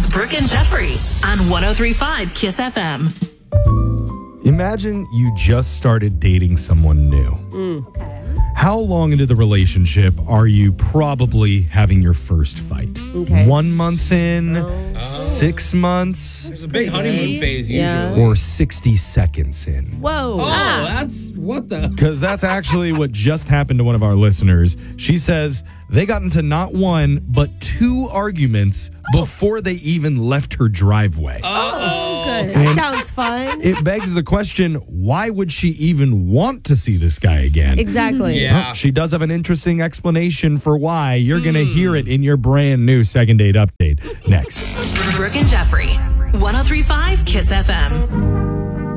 Brooke and Jeffrey on 103.5 Kiss FM. Imagine you just started dating someone new. Okay. How long into the relationship are you probably having your first fight? Okay. 1 month in, 6 months, There's a big honeymoon phase usually. Yeah. or 60 seconds in? Whoa. Oh, that's what the. Because that's actually what just happened to one of our listeners. She says they got into not one, but 2 arguments before they even left her driveway. Oh, good. And- That sounds fun. It begs the question, why would she even want to see this guy again? Exactly. Yeah. Well, she does have an interesting explanation for why. You're going to hear it in your brand new second date update next. Brooke and Jeffrey, 103.5 Kiss FM.